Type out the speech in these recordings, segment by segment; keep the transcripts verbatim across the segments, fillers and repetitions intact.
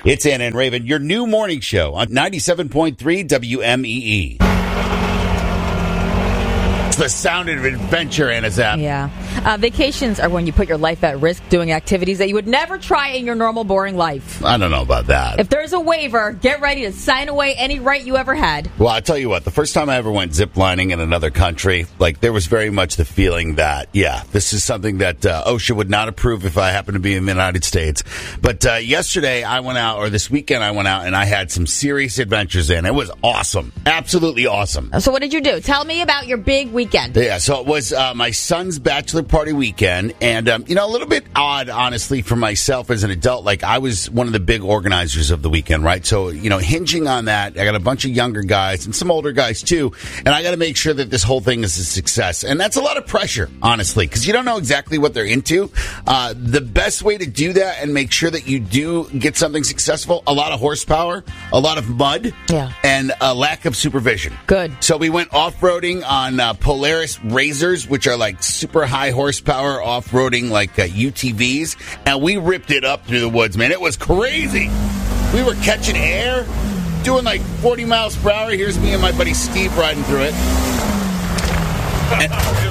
It's Anna and Raven, your new morning show on ninety-seven point three W M E E. It's the sound of adventure, Anna Zapp. Yeah. Uh, vacations are when you put your life at risk doing activities that you would never try in your normal, boring life. I don't know about that. If there's a waiver, get ready to sign away any right you ever had. Well, I tell you what, the first time I ever went ziplining in another country, like, there was very much the feeling that, yeah, this is something that uh, OSHA would not approve if I happened to be in the United States. But uh, yesterday I went out, or this weekend I went out, and I had some serious adventures in. It was awesome. Absolutely awesome. So what did you do? Tell me about your big weekend. Yeah, so it was uh, my son's bachelor party weekend, and, um, you know, a little bit odd, honestly, for myself as an adult. Like, I was one of the big organizers of the weekend, right? So, you know, hinging on that, I got a bunch of younger guys and some older guys, too, and I got to make sure that this whole thing is a success. And that's a lot of pressure, honestly, because you don't know exactly what they're into. Uh, the best way to do that and make sure that you do get something successful, a lot of horsepower, a lot of mud, yeah, and a lack of supervision. Good. So we went off-roading on uh, Polaris Razors, which are like super high horsepower off-roading like uh, U T Vs, and we ripped it up through the woods, man. It was crazy. We were catching air, doing like forty miles per hour. Here's me and my buddy Steve riding through it. And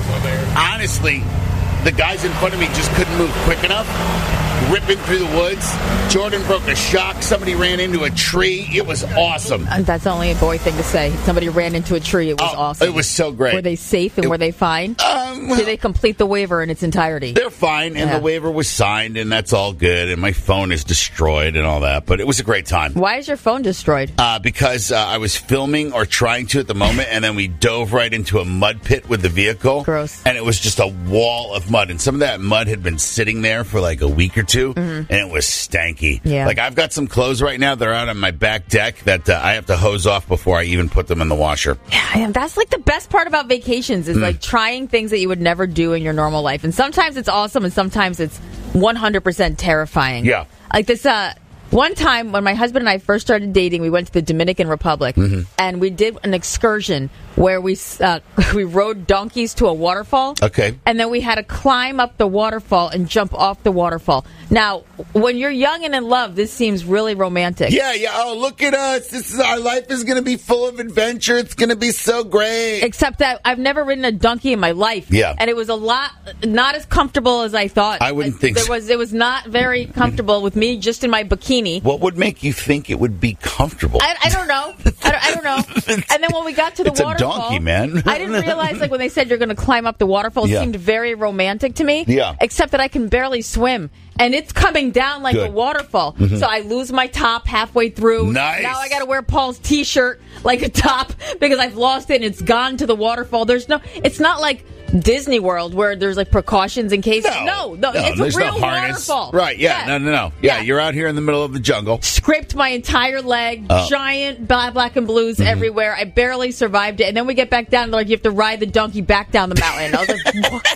honestly, the guys in front of me just couldn't move quick enough. Ripping through the woods. Jordan broke a shock. Somebody ran into a tree. It was awesome. And that's only a boy thing to say. Somebody ran into a tree. It was oh, awesome. It was so great. Were they safe and it, were they fine? Um, Did they complete the waiver in its entirety? They're fine, and yeah. the waiver was signed, and that's all good, and my phone is destroyed and all that, but it was a great time. Why is your phone destroyed? Uh, because uh, I was filming or trying to at the moment, and then we dove right into a mud pit with the vehicle. Gross. And it was just a wall of mud, and some of that mud had been sitting there for like a week or two, mm-hmm. and it was stanky. Yeah. Like, I've got some clothes right now that are out on my back deck that uh, I have to hose off before I even put them in the washer. Yeah, and that's like the best part about vacations is mm. like trying things that you would never do in your normal life. And sometimes it's awesome, and sometimes it's one hundred percent terrifying. Yeah. Like this, uh, one time when my husband and I first started dating, we went to the Dominican Republic, mm-hmm. and we did an excursion where we uh, we rode donkeys to a waterfall. Okay. And then we had to climb up the waterfall and jump off the waterfall. Now, when you're young and in love, this seems really romantic. Yeah, yeah. Oh, look at us. This is our life is going to be full of adventure. It's going to be so great. Except that I've never ridden a donkey in my life. Yeah. And it was a lot, not as comfortable as I thought. I wouldn't think there so. Was, it was not very comfortable with me just in my bikini. What would make you think it would be comfortable? I, I don't know. I don't, I don't know. And then when we got to the it's waterfall, a donkey, man. I didn't realize, like, when they said you're going to climb up the waterfall, it yeah. seemed very romantic to me. Yeah. Except that I can barely swim. And it's coming down like Good. a waterfall. Mm-hmm. So I lose my top halfway through. Nice. Now I got to wear Paul's T-shirt like a top because I've lost it and it's gone to the waterfall. There's no, it's not like Disney World where there's like precautions in case. No, no, no, no it's a real no harness. waterfall. Right, yeah, yeah. no, no, no. Yeah, yeah, you're out here in the middle of the jungle. Scraped my entire leg, oh. giant black, black and blues mm-hmm. everywhere. I barely survived it. And then we get back down, like, you have to ride the donkey back down the mountain. I was like, what?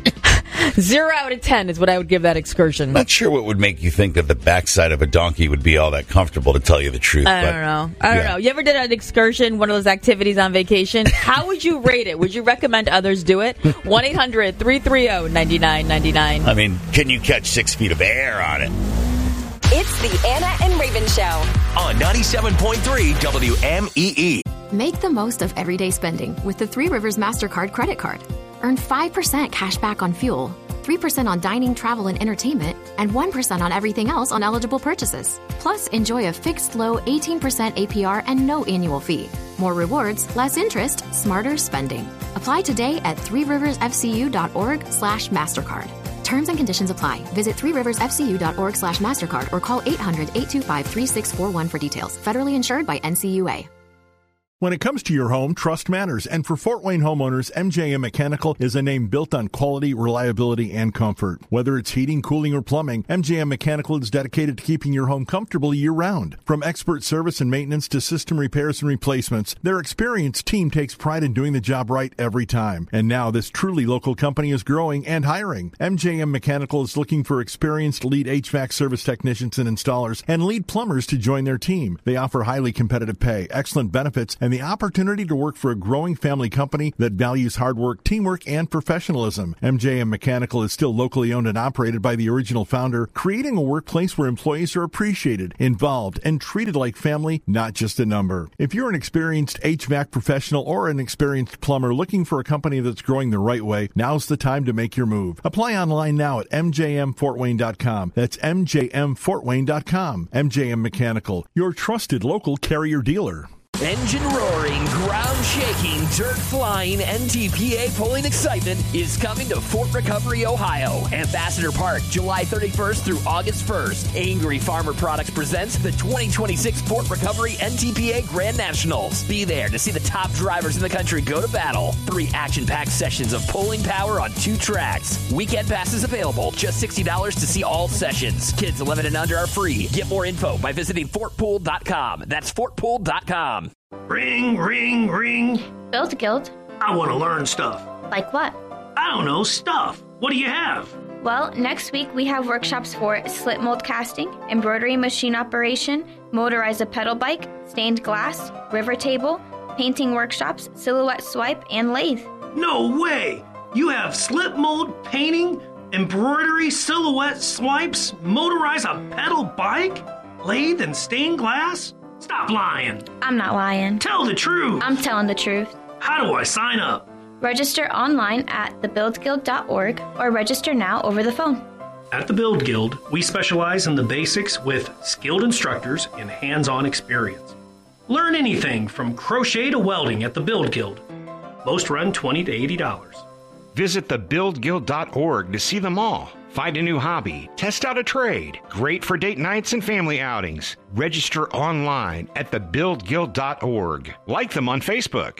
Zero out of ten is what I would give that excursion. Not sure what would make you think that the backside of a donkey would be all that comfortable, to tell you the truth. I but, don't know. I don't yeah. know. You ever did an excursion, one of those activities on vacation? How would you rate it? Would you recommend others do it? one eight hundred three three zero nine nine nine nine. I mean, can you catch six feet of air on it? It's the Anna and Raven Show on ninety-seven point three W M E E. Make the most of everyday spending with the Three Rivers MasterCard credit card. Earn five percent cash back on fuel, three percent on dining, travel, and entertainment, and one percent on everything else on eligible purchases. Plus, enjoy a fixed low eighteen percent A P R and no annual fee. More rewards, less interest, smarter spending. Apply today at three rivers f c u dot org slash MasterCard. Terms and conditions apply. Visit three rivers f c u dot org slash MasterCard or call eight hundred eight two five three six four one for details. Federally insured by N C U A. When it comes to your home, trust matters. And for Fort Wayne homeowners, M J M Mechanical is a name built on quality, reliability, and comfort. Whether it's heating, cooling, or plumbing, M J M Mechanical is dedicated to keeping your home comfortable year-round. From expert service and maintenance to system repairs and replacements, their experienced team takes pride in doing the job right every time. And now this truly local company is growing and hiring. M J M Mechanical is looking for experienced lead H V A C service technicians and installers and lead plumbers to join their team. They offer highly competitive pay, excellent benefits, and the the opportunity to work for a growing family company that values hard work, teamwork, and professionalism. M J M Mechanical is still locally owned and operated by the original founder, creating a workplace where employees are appreciated, involved, and treated like family, not just a number. If you're an experienced H V A C professional or an experienced plumber looking for a company that's growing the right way, now's the time to make your move. Apply online now at m j m fort wayne dot com. That's m j m fort wayne dot com. M J M Mechanical, your trusted local Carrier dealer. Engine roaring, ground shaking, dirt flying, N T P A pulling excitement is coming to Fort Recovery, Ohio. Ambassador Park, July thirty-first through August first. Angry Farmer Products presents the twenty twenty-six Fort Recovery N T P A Grand Nationals. Be there to see the top drivers in the country go to battle. Three action-packed sessions of pulling power on two tracks. Weekend passes available, just sixty dollars to see all sessions. Kids eleven and under are free. Get more info by visiting fort pool dot com. That's fort pool dot com. Ring, ring, ring. Build Guild. I want to learn stuff. Like what? I don't know, stuff. What do you have? Well, next week we have workshops for slip mold casting, embroidery machine operation, motorize a pedal bike, stained glass, river table, painting workshops, silhouette swipe, and lathe. No way! You have slip mold, painting, embroidery, silhouette swipes, motorize a pedal bike, lathe, and stained glass? Stop lying. I'm not lying. Tell the truth. I'm telling the truth. How do I sign up? Register online at the build guild dot org or register now over the phone. At the Build Guild, we specialize in the basics with skilled instructors and hands-on experience. Learn anything from crochet to welding at the Build Guild. Most run twenty to eighty dollars. Visit the build guild dot org to see them all. Find a new hobby. Test out a trade. Great for date nights and family outings. Register online at the build guild dot org. Like them on Facebook.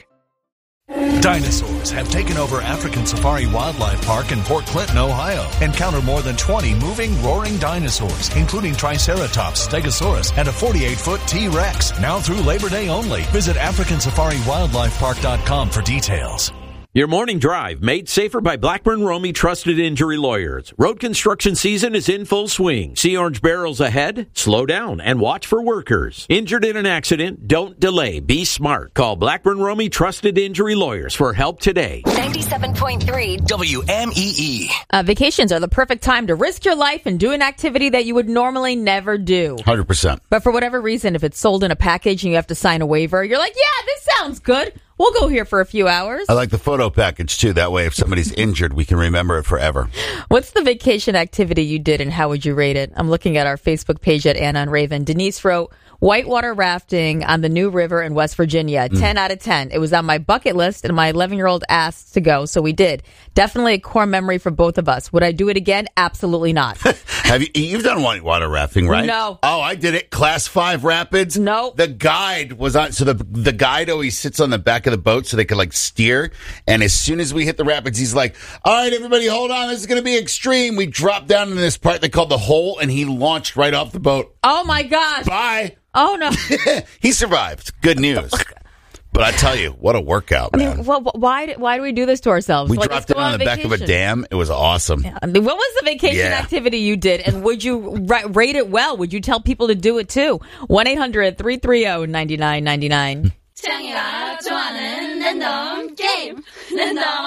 Dinosaurs have taken over African Safari Wildlife Park in Port Clinton, Ohio. Encounter more than twenty moving, roaring dinosaurs, including Triceratops, Stegosaurus, and a forty-eight foot T-Rex. Now through Labor Day only. Visit African Safari Wildlife Park dot com for details. Your morning drive made safer by Blackburn Romey Trusted Injury Lawyers. Road construction season is in full swing. See orange barrels ahead? Slow down and watch for workers. Injured in an accident? Don't delay. Be smart. Call Blackburn Romey Trusted Injury Lawyers for help today. ninety-seven point three W M E E. Uh, vacations are the perfect time to risk your life and do an activity that you would normally never do. one hundred percent. But for whatever reason, if it's sold in a package and you have to sign a waiver, you're like, yeah, this sounds good. We'll go here for a few hours. I like the photo package, too. That way, if somebody's injured, we can remember it forever. What's the vacation activity you did and how would you rate it? I'm looking at our Facebook page at Anna and Raven. Denise wrote, whitewater rafting on the New River in West Virginia. ten mm. out of ten. It was on my bucket list, and my eleven-year-old asked to go, so we did. Definitely a core memory for both of us. Would I do it again? Absolutely not. Have you? You've done whitewater rafting, right? No. Oh, I did it. Class five rapids. No. The guide was on. So the the guide always sits on the back of the boat so they could like steer. And as soon as we hit the rapids, he's like, "All right, everybody, hold on. This is going to be extreme." We dropped down in this part they called the hole, and he launched right off the boat. Oh my gosh! Bye. Oh, no. He survived. Good news. But I tell you, what a workout, man. I mean, well, why, why do we do this to ourselves? We like, dropped it on, on the back of a dam. It was awesome. Yeah. I mean, what was the vacation yeah. activity you did? And would you ra- rate it well? Would you tell people to do it too? one eight hundred three three zero nine nine nine nine.